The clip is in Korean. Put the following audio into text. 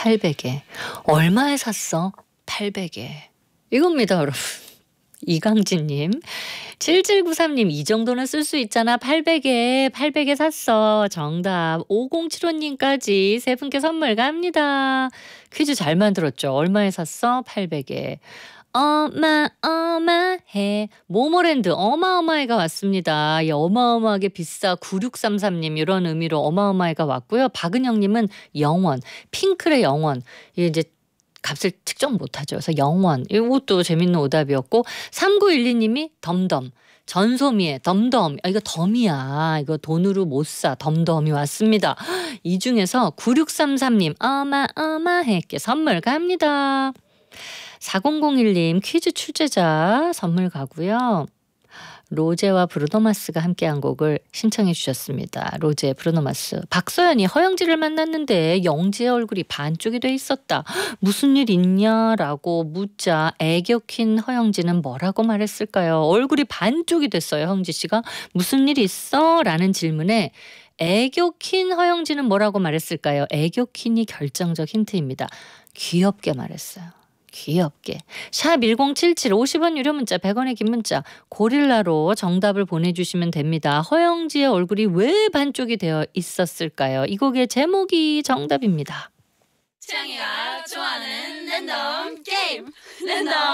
800에. 얼마에 샀어? 800에. 이겁니다, 여러분. 이강진님. 7793님 이 정도는 쓸 수 있잖아. 800에 샀어. 정답. 5075님까지 세 분께 선물 갑니다. 퀴즈 잘 만들었죠. 얼마에 샀어? 800에. 어마어마해. 모모랜드 어마어마해가 왔습니다. 이 어마어마하게 비싸 9633님 이런 의미로 어마어마해가 왔고요. 박은영님은 영원. 핑클의 영원. 이게 이제 값을 측정 못하죠. 그래서 영원. 이것도 재밌는 오답이었고 3912님이 덤덤. 전소미의 덤덤. 이거 덤이야. 이거 돈으로 못 사. 덤덤이 왔습니다. 이 중에서 9633님 어마어마해께 선물 갑니다. 4001님 퀴즈 출제자 선물 가고요. 로제와 브루노마스가 함께한 곡을 신청해 주셨습니다. 로제, 브루노마스. 박서연이 허영지를 만났는데 영지의 얼굴이 반쪽이 돼 있었다. 무슨 일 있냐라고 묻자 애교 킨 허영지는 뭐라고 말했을까요? 얼굴이 반쪽이 됐어요. 허영지 씨가. 무슨 일 있어? 라는 질문에 애교 킨 허영지는 뭐라고 말했을까요? 애교 킨이 결정적 힌트입니다. 귀엽게 말했어요. 귀엽게. 샵 1077 50원 유료 문자 100원의 긴 문자 고릴라로 정답을 보내주시면 됩니다. 허영지의 얼굴이 왜 반쪽이 되어 있었을까요? 이 곡의 제목이 정답입니다. 취향이가 좋아하는 랜덤 게임 랜덤